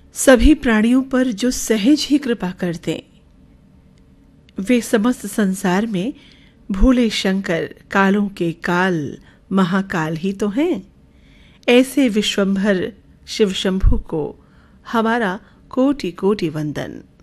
सभी प्राणियों पर जो सहज ही कृपा कर दें, वे समस्त संसार में भोले शंकर कालों के काल महाकाल ही तो हैं। ऐसे विश्वंभर शिव शंभु को हमारा कोटि कोटि वंदन।